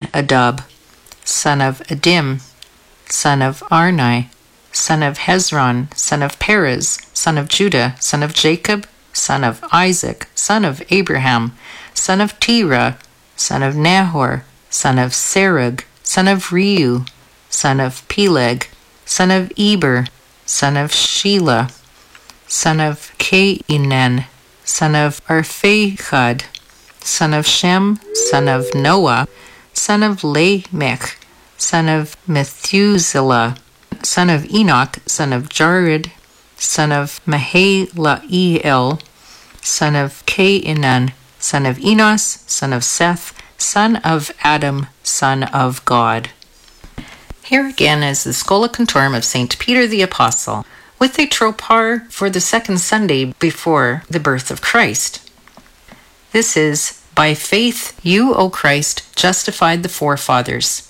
Adab, son of Adim, son of Arni, son of Hezron, son of Perez, son of Judah, son of Jacob, son of Isaac, son of Abraham, son of Terah, son of Nahor, son of Serug, son of Reu, son of Peleg, son of Eber, son of Shelah, son of Cainan, son of Arphaxad, son of Shem, son of Noah, son of Lamech, son of Methuselah, son of Enoch, son of Jared, son of Mahalaleel, son of Cainan, son of Enos, son of Seth, son of Adam, son of God. Here again is the Schola Cantorum of St. Peter the Apostle, with a tropar for the second Sunday before the birth of Christ. This is, by faith you, O Christ, justified the forefathers,